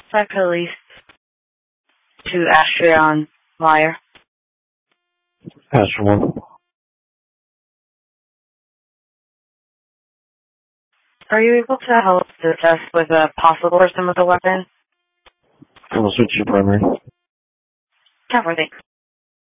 Side Police to Astria on wire. Astria 1. Are you able to help assess with a possible person with a weapon? I'll switch to primary. Cover, thanks.